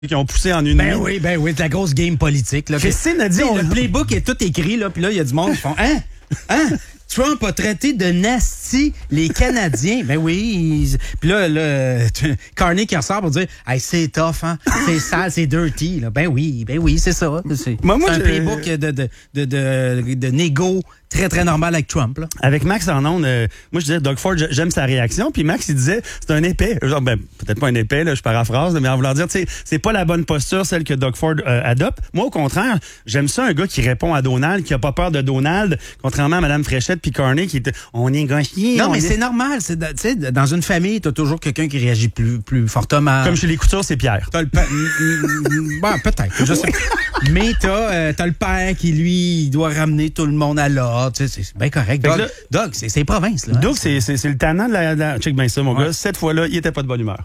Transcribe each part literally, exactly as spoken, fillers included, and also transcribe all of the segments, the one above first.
qui ont poussé en une ben nuit. oui, ben oui, c'est la grosse game politique. Là. Christine a dit... Le playbook est tout écrit, là, puis là, il y a du monde qui font « Hein? Hein? Trump a traité de nasty les Canadiens. » Ben oui. Puis là, là Carney qui ressort pour dire « Hey, c'est tough, hein? C'est sale, c'est dirty. » Là. Ben oui, ben oui, c'est ça. C'est, moi, moi, c'est un playbook de, de, de, de, de négo très, très normal avec Trump. Là. Avec Max en ondes, euh, moi, je disais, Doug Ford, j'aime sa réaction. Puis Max, il disait, c'est un épais. Genre, ben, peut-être pas un épais, là, je paraphrase, mais en voulant dire, tu sais, c'est pas la bonne posture, celle que Doug Ford euh, adopte. Moi, au contraire, j'aime ça, un gars qui répond à Donald, qui a pas peur de Donald, contrairement à Mme Fréchette puis Carney, qui était, on est gauchier. Non, mais est... c'est normal. Tu sais, dans une famille, t'as toujours quelqu'un qui réagit plus, plus fortement. Comme chez les coutures, c'est Pierre. T'as le pa... bon, peut-être. Je sais. Mais t'as, euh, t'as le père qui, lui, il doit ramener tout le monde à l'ordre. Tu sais, c'est bien correct. Doug, là, Doug c'est, c'est province, là. Doug, c'est, c'est, c'est le tannant de la, de la... Check bien ça, mon ouais. gars. Cette fois-là, il était pas de bonne humeur.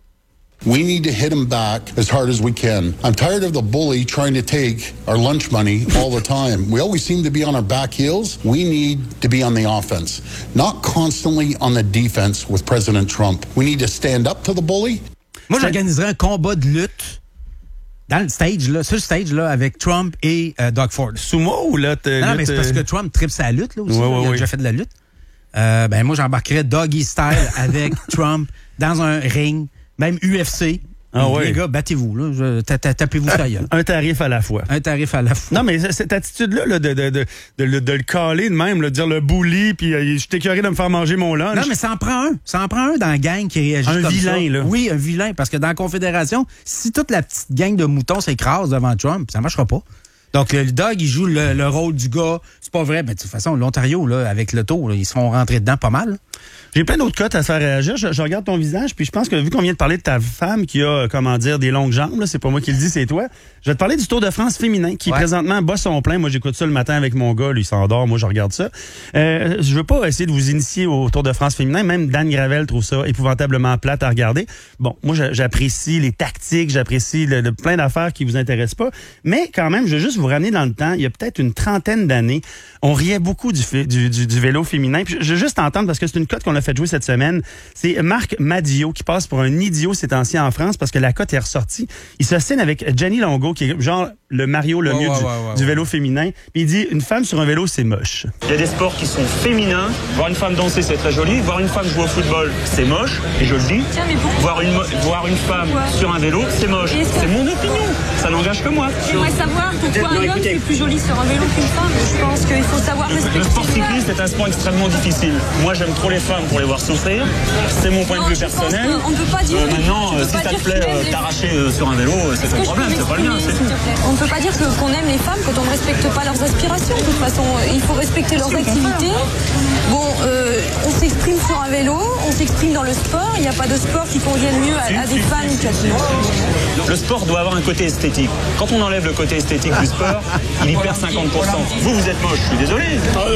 We need to hit him back as hard as we can. I'm tired of the bully trying to take our lunch money all the time. We always seem to be on our back heels. We need to be on the offense, not constantly on the defense with President Trump. We need to stand up to the bully. Moi, j'organiserais un combat de lutte dans le stage, là, sur le stage, là, avec Trump et euh, Doug Ford. Sumo ou là? Non, mais c'est parce que Trump tripe sa lutte, là, aussi. Ouais, là. Ouais, il a ouais. déjà fait de la lutte. Euh, ben, moi, j'embarquerais Doggy Style avec Trump dans un ring, même U F C. Ah les ouais. gars, battez-vous, là. Je, tapez-vous ça gueule. Un tarif à la fois. Un tarif à la fois. Non, mais cette attitude-là, là, de, de, de, de, de, de le caler de même, là, de dire le bully, puis euh, je suis écœuré de me faire manger mon lunch. Non, mais ça en prend un. Ça en prend un dans la gang qui réagit un comme vilain, ça. là. Oui, un vilain. Parce que dans la Confédération, si toute la petite gang de moutons s'écrase devant Trump, ça marchera pas. Donc, le Doug, il joue le, le rôle du gars. C'est pas vrai. Mais de toute façon, l'Ontario, là, avec le taux, là, ils se font rentrer dedans pas mal. J'ai plein d'autres cotes à faire réagir. Je, je regarde ton visage, puis je pense que vu qu'on vient de parler de ta femme qui a, comment dire, des longues jambes, là, c'est pas moi qui le dis, c'est toi. Je vais te parler du Tour de France féminin qui, ouais. présentement, bat son plein. Moi, j'écoute ça le matin avec mon gars. Lui, il s'endort. Moi, je regarde ça. Euh, je veux pas essayer de vous initier au Tour de France féminin. Même Dan Gravel trouve ça épouvantablement plate à regarder. Bon, moi, j'apprécie les tactiques, j'apprécie le, le, plein d'affaires qui vous intéressent pas. Mais quand même, je veux juste vous ramener dans le temps. Il y a peut-être une trentaine d'années, on riait beaucoup du, du, du, du vélo féminin. Puis je veux juste entendre, parce que c'est une cote qu'on a fait jouer cette semaine. C'est Marc Madio qui passe pour un idiot ces temps-ci en France parce que la cote est ressortie. Il se signe avec Jenny Longo, qui est genre le Mario le ouais, mieux ouais, du, ouais, ouais, du vélo ouais. féminin. Puis il dit, une femme sur un vélo, c'est moche. Il y a des sports qui sont féminins. Voir une femme danser, c'est très joli. Voir une femme jouer au football, c'est moche. Et je le dis. Tiens, mais pourquoi voir une, voir une femme pourquoi sur un vélo, c'est moche. C'est mon opinion. Ça n'engage que moi. J'aimerais savoir pourquoi non, un homme écoutez. est plus joli sur un vélo qu'une femme. Je pense qu'il faut savoir respecter. Le sport cycliste est un sport extrêmement difficile. Moi, j'aime trop les femmes pour les voir souffrir. C'est mon point non, de vue je pense personnel. qu'on ne peut pas dire. Euh, maintenant, euh, si ça te plaît euh, t'arracher euh, sur un vélo, c'est ton problème, c'est pas le mien. On ne peut pas dire que, qu'on aime les femmes quand on ne respecte pas leurs aspirations. De toute façon, il faut respecter leurs activités. Bon, euh, on s'exprime sur un vélo, on s'exprime dans le sport. Il n'y a pas de sport qui convienne mieux à, à des femmes qu'à d'autres. Le sport doit avoir un côté esthétique. Quand on enlève le côté esthétique du sport, il y perd cinquante pour cent. Vous, vous êtes moche, je suis désolé.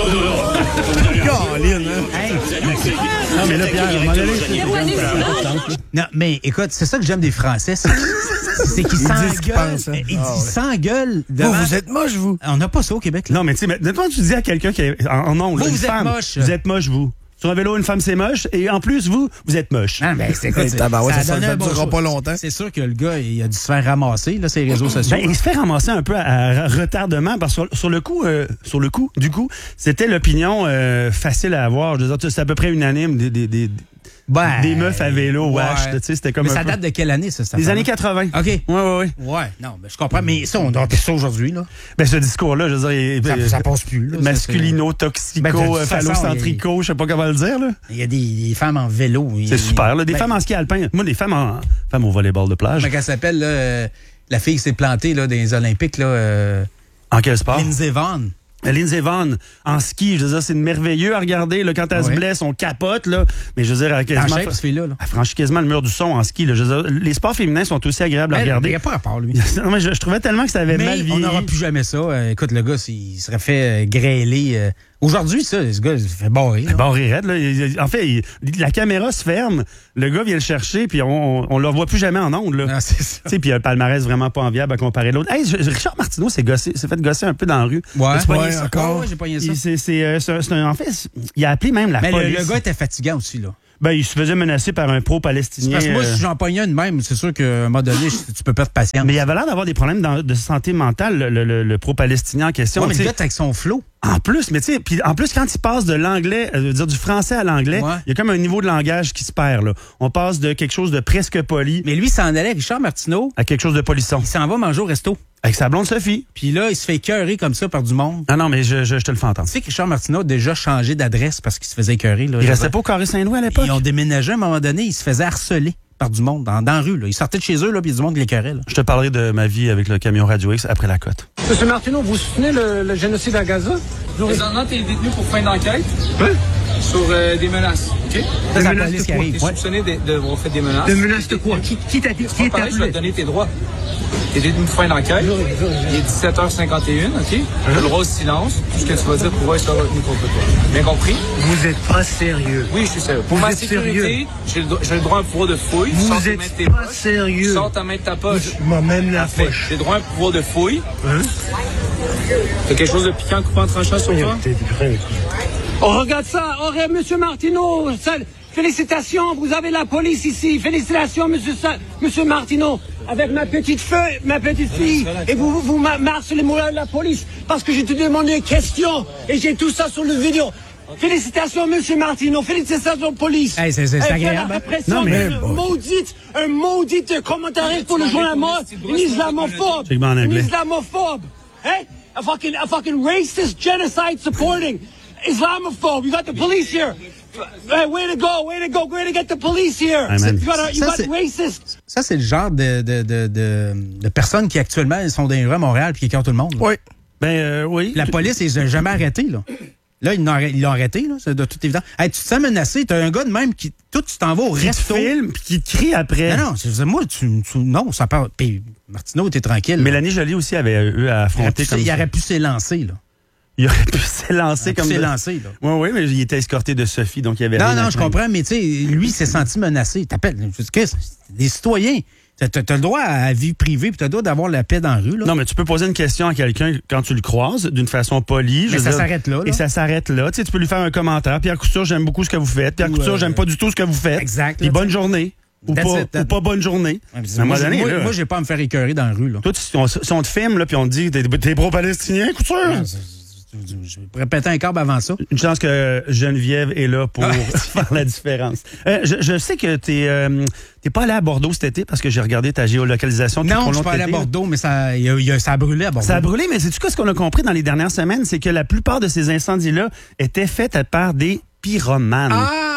Non, mais là, Pierre, à un moment donné, non, mais écoute, c'est ça que j'aime des Français. C'est, c'est qu'ils s'engueulent. Ils, ils ah, ouais. s'engueulent devant... Vous, vous êtes moche, vous. On n'a pas ça au Québec, là. Non, mais tu sais, maintenant, tu dis à quelqu'un qui est en nom, vous, une vous femme, êtes moche. Vous êtes moche, vous. Sur un vélo, une femme, c'est moche. Et en plus, vous, vous êtes moche. Ah, ben, c'est quoi, Hey, tabarouette, ça, ça, ça bon durera choix. pas longtemps. C'est sûr que le gars, il a dû se faire ramasser, là, ses réseaux sociaux. Ben, il se fait ramasser un peu à, à retardement parce que sur, sur le coup, euh, sur le coup, du coup, c'était l'opinion euh, facile à avoir. Je veux dire, c'est à peu près unanime des, des, des, ben, des meufs à vélo, ouais. wesh. Tu sais, c'était comme mais un ça peu... date de quelle année, ça? Des années quatre-vingts. OK. Ouais, ouais, ouais. Ouais, non, ben, je comprends. Mais ça, on doit ça aujourd'hui, là. Ben, ce discours-là, je veux dire, Ça, il, ça passe plus, là. masculino, toxico, Ben, de toute euh, façon, phallocentrico, je sais pas comment le dire, là. Il y a des, des femmes en vélo. C'est super, là. Des ben, femmes en ski alpin. Moi, des femmes en, femmes au volleyball de plage. Comment elle s'appelle, là, euh, la fille qui s'est plantée, là, dans les Olympiques, là. Euh, En quel sport? Lindsey Vonn. Lindsey Vonn, en ski, je veux dire, c'est merveilleux à regarder. Là, quand elle Ouais. se blesse, on capote. Là. Mais je veux dire, elle, quasiment, En shape, cette fille-là, là. elle franchit quasiment le mur du son en ski. Là. Je veux dire, les sports féminins sont aussi agréables à Ben, regarder. il n'y a pas rapport, lui. Non, mais je, je trouvais tellement que ça avait Mais mal vieilli. on n'aura plus jamais ça. Euh, écoute, le gars, il serait fait euh, grêler. Euh, Aujourd'hui, ça, ce gars, il se fait barrer. là. Barré raide, là. Il- En fait, il- la caméra se ferme, le gars vient le chercher, puis on, on le revoit plus jamais en ondes. Là. Ah, c'est ça. Tu sais, puis il y a le palmarès vraiment pas enviable à comparer l'autre. Hey, je- Richard Martineau s'est gossé, s'est fait gosser un peu dans la rue. Ouais, As-tu pogné ouais, ça? encore. Ouais, ouais, j'ai pogné ça. Il- c'est- c'est, euh, c'est un- c'est un- en fait, il a appelé même la Mais le, police. le gars était fatigant aussi, là. Ben, il se faisait menacer par un pro-palestinien. Parce que moi, euh, si j'en pognais une même, c'est sûr qu'à un moment donné, tu peux perdre patience. Mais il avait l'air d'avoir des problèmes dans- de santé mentale, le, le- le- le pro-palestinien en question. Ouais, mais Tu le sais, gars, t'es avec son flow. En plus, mais tu sais, puis en plus, quand il passe de l'anglais, euh, je veux dire du français à l'anglais, il Ouais. y a comme un niveau de langage qui se perd, là. On passe de quelque chose de presque poli Mais lui, s'en allait, Richard Martineau, à quelque chose de polisson. il s'en va manger au resto. Avec sa blonde Sophie. Puis là, il se fait écœurer comme ça par du monde. Ah non, mais je, je, je te le fais entendre. Tu sais que Richard Martineau a déjà changé d'adresse parce qu'il se faisait écœurer. Là, Il restait pas au Carré Saint-Louis à l'époque? Ils ont déménagé à un moment donné, il se faisait harceler par du monde dans, dans la rue. Là. Ils sortaient de chez eux, là, puis il y a du monde qui l'écœurait. Là. Je te parlerai de ma vie avec le camion Radio X après la côte. Monsieur Martineau, vous soutenez le, le génocide à Gaza? Présentement, tu es détenu pour fin d'enquête sur euh, des menaces. OK? C'est la menaces police de qui quoi? arrive. Tu es soupçonné de- d'avoir fait des menaces. De menaces de quoi? Qui, qui t'a dit? Tu Qui vas t'a parler, je vais te appelé? donner tes droits. Tu es détenu pour fin d'enquête. Il est dix-sept heures cinquante et un, OK? Tu as le droit au silence. Tout ce que tu vas dire pourra être retenu contre toi. Bien compris? Vous êtes pas sérieux. Oui, je suis sérieux. Pour Vous ma êtes sécurité, sérieux? j'ai le, do- j'ai le droit à un pouvoir de fouille. Vous Sors tes êtes mains de tes pas poches. sérieux. Sors ta main de ta poche. Je m'en même la Parfait. poche. J'ai le droit à un pouvoir de fouille. Hein? T'as quelque chose de piquant, coupant, tranchant sur toi? Oh, regarde ça. Oh, regarde, monsieur Martineau. Ça- Félicitations, vous avez la police ici. Félicitations, monsieur, Sa- monsieur Martineau. Avec ma petite fille, ma petite fille. Et vous, vous, vous m'a- harcelez moi la police parce que j'ai te demandé une question. Et j'ai tout ça sur le vidéo. Félicitations, monsieur Martineau. Félicitations, police. Hey, c'est- c'est- c'est Hey, agréable, hein? Après Non, ça, mais- un maudite, un maudit commentaire pour le journal mort, un islamophobe. Check-moi en anglais. Un islamophobe. Hey? A fucking, a fucking racist, genocide supporting Islamophobe. You got the police here. Hey, way to go, way to go, way to get the police here. Hey, man. You got, a, you Ça, got c'est- racist. Ça, c'est le genre de, de, de, de, de personnes qui actuellement sont dans les rues à Montréal puis qui écœurent tout le monde. là. Oui. Ben euh, oui. La police, ils l'ont jamais arrêté, là. Là, ils l'ont arrêté, ils l'ont arrêté, là. C'est de toute évidence. Hey, tu te sens menacé, t'as un gars de même qui. Toi, tu t'en vas au Qui te resto. filme puis qui te crie après. Non, non, c'est- moi, tu, tu- non, ça parle. Puis Martineau, t'es tranquille. là. Mélanie Joly aussi avait eu à il aurait affronter pu, comme il ça. aurait pu s'élancer, là. Il aurait pu s'élancer Il aurait comme pu de- s'élancer, là. Oui, oui, mais il était escorté de Sophie, donc il y avait Non, rien à non, je craindre. comprends, mais tu sais, lui, il s'est senti menacé. T'appelles, je dis, qu'est-ce? Des citoyens. T'as, t'as- t'as le droit à la vie privée, puis t'as le droit d'avoir la paix dans la rue, là. Non, mais tu peux poser une question à quelqu'un quand tu le croises d'une façon polie. je Mais veux ça dire, s'arrête là, là. Et ça s'arrête là. Tu sais, tu peux lui faire un commentaire. Pierre Couture, j'aime beaucoup ce que vous faites. Pierre Ou, Couture, euh, j'aime pas du tout ce que vous faites. Exact, Puis là, bonne tu sais. journée. Ou That's pas, it, that- ou pas bonne journée. Ouais, puis À un moi, moment donné, moi, là, moi, j'ai pas à me faire écœurer dans la rue, là. toi, tu- si on, si on te filme, là, puis on te dit, t'es, t'es pro-palestinien, Couture. Non, c'est- c'est- Je vais péter un câble avant ça. Une chance que Geneviève est là pour Ah. faire la différence. Euh, je, je sais que t'es, euh, t'es pas allé à Bordeaux cet été parce que j'ai regardé ta géolocalisation. tout au Non, long je suis de pas allé à l'été. Bordeaux, mais ça, il y a- il y a- ça a brûlé à Bordeaux. Ça a brûlé, mais c'est-tu quoi ce qu'on a compris dans les dernières semaines? C'est que la plupart de ces incendies-là étaient faits par des pyromanes.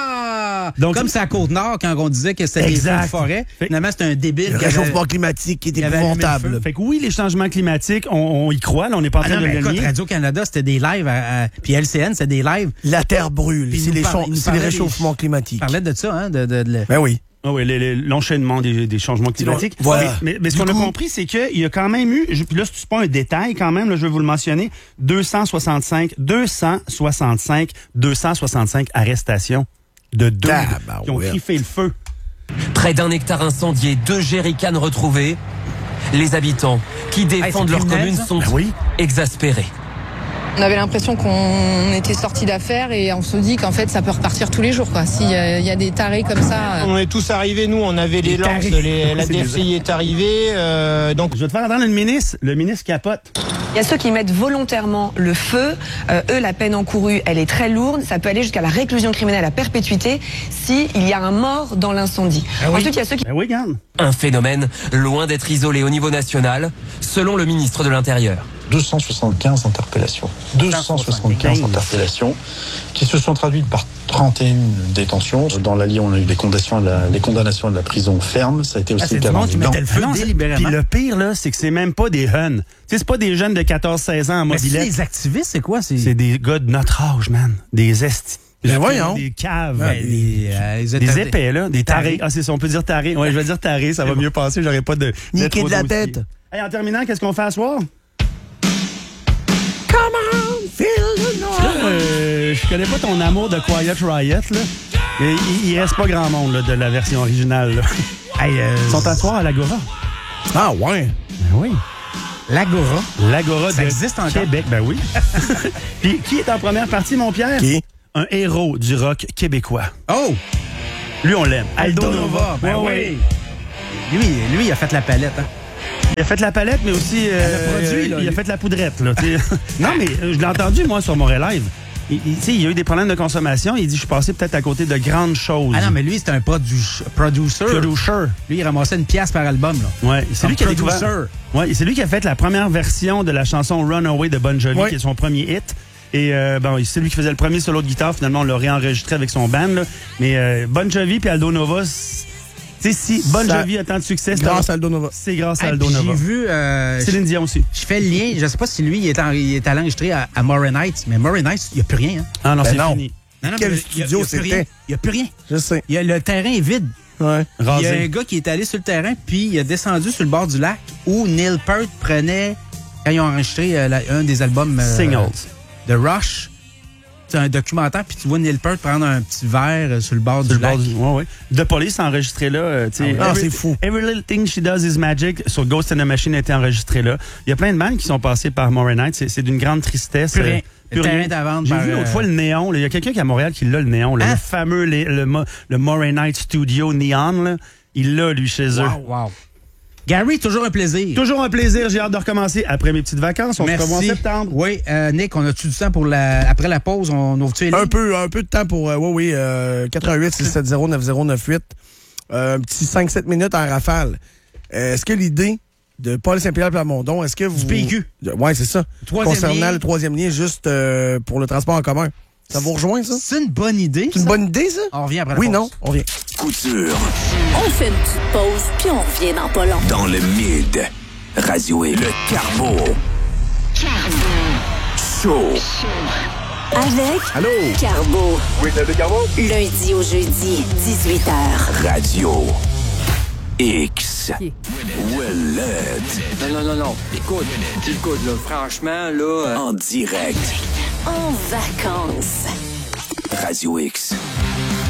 Ah! Donc- Comme c'est à Côte-Nord, quand on disait que c'était des Exact. feux de forêt, Fait- finalement, c'était un débile. Le qui avait- réchauffement climatique qui est il avait allumé le épouvantable. feu. Fait que oui, les changements climatiques, on, on y croit, là, on n'est pas en Ah train non, de mais le écoute, nier. Radio-Canada, c'était des lives, à- à- puis L C N, c'était des lives. La Terre brûle. Puis il C'est nous les, parlait- chang- il nous c'est les parlait des- réchauffements On climatiques. parlait de ça, hein, de, de, de- Ben oui. Ah oui, les- les- l'enchaînement des, des changements climatiques. Voilà. Mais, mais- mais ce Du qu'on a coup- compris, c'est qu'il y a quand même eu, je- puis là, c'est pas un détail quand même, là, je vais vous le mentionner, deux cent soixante-cinq, deux cent soixante-cinq, deux cent soixante-cinq arrestations de deux Tabarouette. qui ont crié le feu. Près d'un hectare incendié, deux jerrycans retrouvés. Les habitants qui défendent c'est leur criminel, commune ça? sont Ben oui. exaspérés. On avait l'impression qu'on était sorti d'affaires et on se dit qu'en fait ça peut repartir tous les jours, quoi. S'il y a, il y a des tarés comme ça. euh, On est tous arrivés, nous, on avait les lances, les- la D F C I est arrivée, euh, donc Je vais te faire entendre le ministre. Le ministre capote. Il y a ceux qui mettent volontairement le feu. Euh, eux, la peine encourue, elle est très lourde. Ça peut aller jusqu'à la réclusion criminelle à perpétuité si il y a un mort dans l'incendie. Ensuite, il y a ceux qui Ben oui, regarde. Un phénomène loin d'être isolé au niveau national, selon le ministre de l'Intérieur. deux cent soixante-quinze interpellations. deux cent soixante-quinze interpellations qui se sont traduites par trente et une détentions. Dans l'Allier, on a eu des condamnations, à la, les condamnations de la prison ferme. Ça a été Ah, aussi c'est le du cas monde qui dans- mettait le feu Ah non, c'est- délibérément. Puis le pire, là, c'est que c'est même pas des jeunes. Tu sais, c'est pas des jeunes de quatorze seize ans en Mais c'est mobilette. les activistes, c'est quoi? C'est, C'est des gars de notre âge, man. Des esti. Ben voyons. Des caves. Ouais, les, euh, les Des états- épais, là. Des tarés. Ah, c'est ça, on peut dire tarés. Ouais, je vais dire tarés, ça va mieux passer, j'aurais pas de. Niquer d'être de la trop dossier. tête. Hey, en terminant, qu'est-ce qu'on fait à soir? Come on, feel the noise. Là, euh, je connais pas ton amour de Quiet Riot, là. Mais il, il reste pas grand monde, là, de la version originale, là. Hey, euh, Ils sont à soir à l'Agora. Ah ouais. Ben oui. L'Agora. L'Agora Ça de existe encore? Québec, ben oui. Puis qui est en première partie, mon Pierre? Qui? Un héros du rock québécois. Oh! Lui, on l'aime. Aldo Nova. Ben oui. Lui, lui, il a fait la palette, hein. Il a fait la palette, mais aussi euh, le produit, là, il a lui. fait la poudrette. Là, non, mais euh, je l'ai entendu, moi, sur Montréal Live. Il, il, il y a eu des problèmes de consommation. Il dit, je suis passé peut-être à côté de grandes choses. Ah non, mais lui, c'est un produ- producer. Producer. Lui, il ramassait une pièce par album. Là. Ouais, c'est lui qui a découvert. Ouais, c'est lui qui a fait la première version de la chanson Runaway de Bon Jovi, ouais. qui est son premier hit. Et euh, bon, c'est lui qui faisait le premier solo de guitare. Finalement, on l'a réenregistré avec son band. Là. Mais euh, Bon Jovi puis Aldo Nova, tu sais, si Bon Ça, Jovi a tant de succès, grâce à Aldo Nova. C'est grâce à Hey, Aldo puis Nova. J'ai vu... Euh, Céline Dion aussi. Je fais le lien. Je sais pas si lui, il est, en, il est allé enregistrer à, à Morin Heights, mais Morin Heights, il n'y a plus rien. Hein. Ah non, Ben c'est non. fini. Non, non, Quel mais studio il y a- il y a plus c'était? rien. Il n'y a plus rien. Je sais. Il y a, le terrain est vide. Ouais. Il y a un Rasé. gars qui est allé sur le terrain, puis il a descendu sur le bord du lac où Neil Peart prenait, quand ils ont enregistré euh, la- un des albums euh, Singles. de Rush. C'est un documentaire, puis tu vois Neil Peart prendre un petit verre euh, sur le bord Sur du le bord lac. du... ouais, ouais. The Police a enregistré là. euh, tu sais, Ah, Every- c'est fou. Every Little Thing She Does Is Magic sur Ghost in the Machine a été enregistré là. Il y a plein de bandes qui sont passées par Morin Heights. C'est, c'est d'une grande tristesse. Plus rien. Euh, Le plus terrain rien. est à vendre J'ai par, vu l'autre euh, fois le néon. là. Il y a quelqu'un qui est à Montréal qui l'a, le néon. là. Hein? Le fameux les- le, Mo- le Morin Heights Studio Neon. Là. Il l'a, lui, chez eux. Wow, wow. Gary, toujours un plaisir. Toujours un plaisir. J'ai hâte de recommencer après mes petites vacances. On se revoit en Merci. septembre. Oui, euh, Nick, on a-tu du temps pour la... Après la pause, on ouvre-tu les lignes? Un peu, un peu de temps pour, euh, oui, oui, euh, quatre un huit, six sept zéro, neuf zéro neuf huit. Euh, un petit cinq sept minutes en rafale. Euh, est-ce que l'idée de Paul Saint-Pierre Plamondon, est-ce que vous... Du P I Q. Oui, c'est ça. Troisième Concernant lien. le troisième lien, juste euh, pour le transport en commun. Ça vous rejoint, ça? C'est une bonne idée. C'est une ça? bonne idée, ça? On revient après la Oui, pause. non, on revient. Couture On fait une petite pause, puis on revient dans pas long. dans le mid. Radio et le Carbo. Show. Avec Allô? Carbo. Oui, c'est le Carbo? Lundi au jeudi, dix-huit heures. Radio X. Willette. Non, non, non, non. Écoute, écoute, là, franchement, là... euh, En direct. En vacances. Radio X.